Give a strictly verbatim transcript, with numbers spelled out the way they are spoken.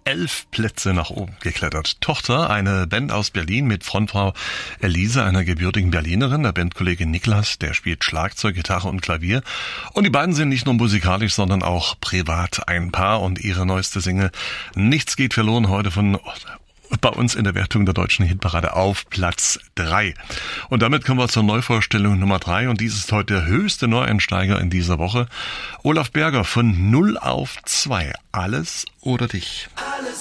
elf Plätze nach oben geklettert. Tochter, eine Band aus Berlin mit Frontfrau Elise, einer gebürtigen Berlinerin, der Bandkollege Niklas, der spielt Schlagzeug, Gitarre und Klavier. Und die beiden sind nicht nur musikalisch, sondern auch privat ein Paar. Und ihre neueste Single Nichts geht verloren heute von bei uns in der Wertung der deutschen Hitparade auf Platz drei. Und damit kommen wir zur Neuvorstellung Nummer drei. Und dies ist heute der höchste Neueinsteiger in dieser Woche. Olaf Berger von null auf zwei. Alles oder dich.